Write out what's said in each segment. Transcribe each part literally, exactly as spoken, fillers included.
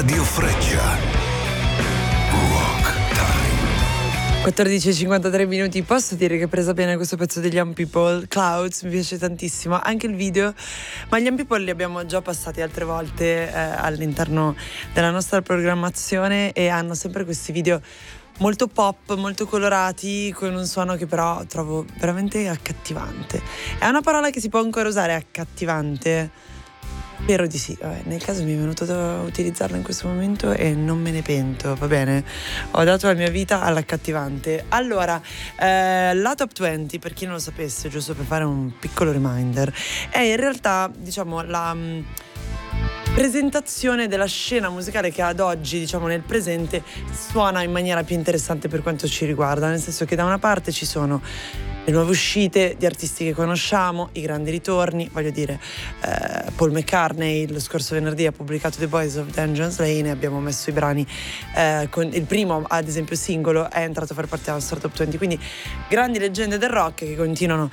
Radio Freccia. Rock Time. quattordici e cinquantatré minuti. Posso dire che è presa bene questo pezzo degli Young People? Clouds, mi piace tantissimo, anche il video, ma gli Young People li abbiamo già passati altre volte eh, all'interno della nostra programmazione e hanno sempre questi video molto pop, molto colorati, con un suono che però trovo veramente accattivante. È una parola che si può ancora usare, accattivante? Spero di sì. Vabbè, nel caso mi è venuto da utilizzarla in questo momento e non me ne pento, va bene? Ho dato la mia vita all'accattivante. Allora, eh, la Top venti, per chi non lo sapesse, giusto per fare un piccolo reminder, è in realtà, diciamo, la mh, presentazione della scena musicale che ad oggi, diciamo nel presente, suona in maniera più interessante per quanto ci riguarda, nel senso che da una parte ci sono le nuove uscite di artisti che conosciamo, i grandi ritorni, voglio dire, eh, Paul McCartney lo scorso venerdì ha pubblicato The Boys of Dungeons Lane e abbiamo messo i brani, eh, con il primo ad esempio singolo è entrato a far parte della nostra Top venti, quindi grandi leggende del rock che continuano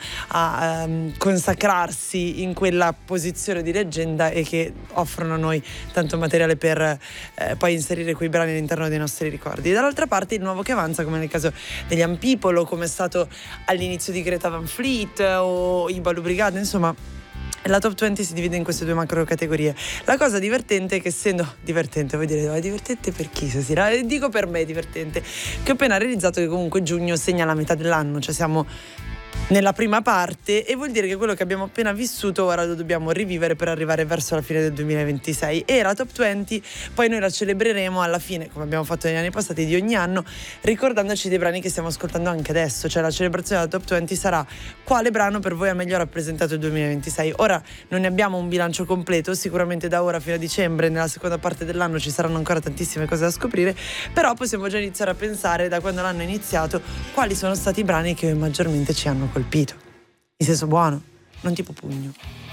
a ehm, consacrarsi in quella posizione di leggenda e che offrono a noi tanto materiale per eh, poi inserire quei brani all'interno dei nostri ricordi. Dall'altra parte il nuovo che avanza, come nel caso degli Young People o come è stato all'inizio di Greta Van Fleet o i Baloo Brigade, insomma la Top venti si divide in queste due macro categorie. La cosa divertente è che, essendo divertente, vuol dire, è divertente per chi, Sasira? Dico per me è divertente, che ho appena realizzato che comunque giugno segna la metà dell'anno, cioè siamo nella prima parte e vuol dire che quello che abbiamo appena vissuto ora lo dobbiamo rivivere per arrivare verso la fine del duemilaventisei, e la Top venti poi noi la celebreremo alla fine, come abbiamo fatto negli anni passati, di ogni anno, ricordandoci dei brani che stiamo ascoltando anche adesso. Cioè la celebrazione della Top venti sarà quale brano per voi ha meglio rappresentato il duemilaventisei. Ora non ne abbiamo un bilancio completo, sicuramente da ora fino a dicembre, nella seconda parte dell'anno ci saranno ancora tantissime cose da scoprire, però possiamo già iniziare a pensare, da quando l'anno è iniziato, quali sono stati i brani che maggiormente ci hanno colpito, in senso buono, non tipo pugno.